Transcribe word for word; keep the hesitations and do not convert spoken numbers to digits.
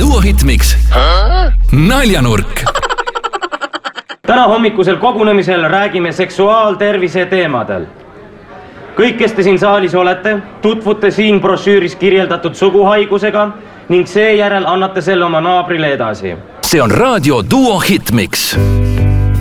Duo Hitmix Naljanurk. Täna hommikusel kogunemisel räägime seksuaaltervise teemadel. Kõik, kes te siin saalis olete, tutvute siin brošüüris kirjeldatud suguhaigusega ning seejärel annate selle oma naabrile edasi. See on raadio Duo Hitmix.